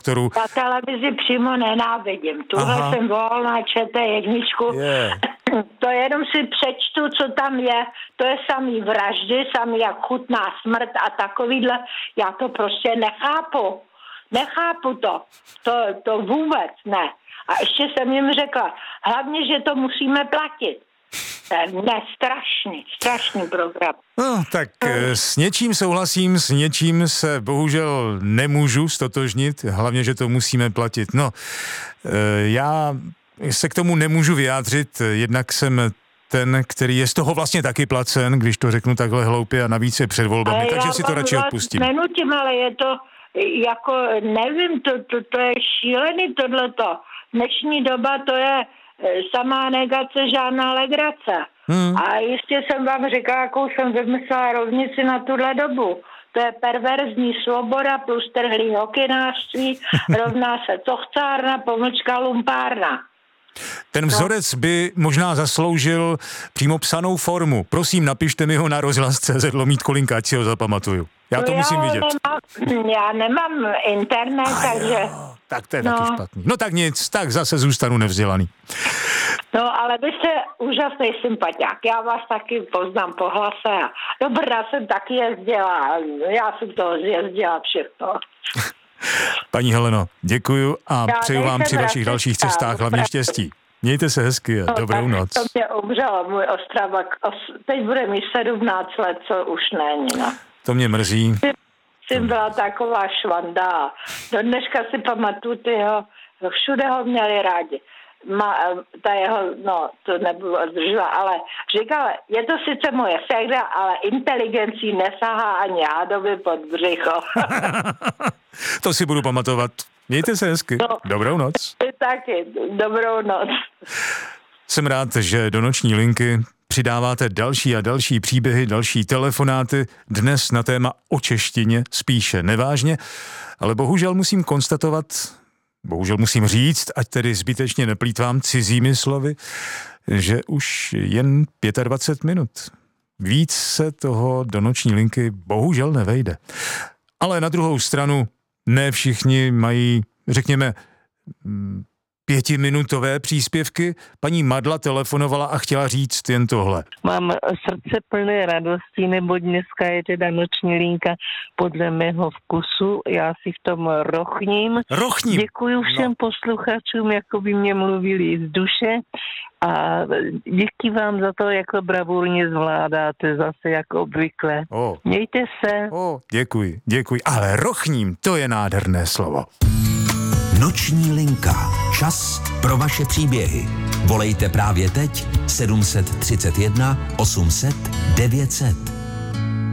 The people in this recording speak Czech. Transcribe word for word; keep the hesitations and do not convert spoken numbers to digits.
sektoru. Já televizi přímo nenávidím. Tuhle Aha. jsem volal na čete jedničku. Yeah. To jenom si přečtu, co tam je. To je samý vraždy, samý jak chutná smrt a takovýhle. Já to prostě nechápu. Nechápu to. To, to vůbec ne. A ještě jsem jim řekla, hlavně, že to musíme platit. Ne, strašný, strašný program. No, tak s něčím souhlasím, s něčím se bohužel nemůžu stotožnit, hlavně, že to musíme platit. No, já se k tomu nemůžu vyjádřit, jednak jsem ten, který je z toho vlastně taky placen, když to řeknu takhle hloupě a navíc je před volbami, ale takže si to radši odpustím. Nenutím, ale je to jako, nevím, to, to, to je šílený tohleto. Dnešní doba to je samá negace, žádná legrace. Hmm. A jistě jsem vám říkala, jakou jsem vymyslela rovnici na tuhle dobu. To je perverzní svoboda plus trhlý hokynářství, rovná se cochcárna, pomlčka lumpárna. Ten vzorec by možná zasloužil přímo psanou formu. Prosím, napište mi ho na rozhlas tečka cé zet lomítko Kolinka, ať si ho zapamatuju. Já to no musím já vidět. Nemám, já nemám internet, a takže... Jo, tak to je no. taky špatný. No tak nic, tak zase zůstanu nevzdělaný. No, ale vy jste úžasný sympatiák. Já vás taky poznám po hlase. A do Brna jsem taky jezdila. Já jsem toho zjezdila všechno. Paní Heleno, děkuju a já přeju vám při vašich rasista, dalších cestách hlavně štěstí. Mějte se hezky a no, dobrou noc. To mě umřelo, můj Ostravak. Teď bude mi sedmnáct let, co už není, no. To mě mrzí. Jsem byla taková švanda. Do dneška si pamatuju, tyho, všude ho měli rádi. Ma, ta jeho, no, to nebudu zdržovat, ale říkala, je to sice moje sekda, ale inteligencí nesahá ani hádovi pod břicho. To si budu pamatovat. Mějte se hezky. No, dobrou noc. Ty taky, dobrou noc. Jsem rád, že do noční linky přidáváte další a další příběhy, další telefonáty, dnes na téma o češtině, spíše nevážně, ale bohužel musím konstatovat, bohužel musím říct, ať tedy zbytečně neplýtvám cizími slovy, že už jen dvacet pět minut. Víc se toho do noční linky bohužel nevejde. Ale na druhou stranu ne všichni mají, řekněme, pětiminutové příspěvky. Paní Madla telefonovala a chtěla říct jen tohle. Mám srdce plné radosti, neboť dneska je teda noční linka podle mého vkusu. Já si v tom rochním. Rochním? Děkuju všem no. posluchačům, jako by mě mluvili z duše a díky vám za to, jako bravurně zvládáte zase jako obvykle. Oh. Mějte se. Oh, děkuji, děkuji. Ale rochním, to je nádherné slovo. Noční linka. Čas pro vaše příběhy. Volejte právě teď sedm set třicet jedna osm set devět set.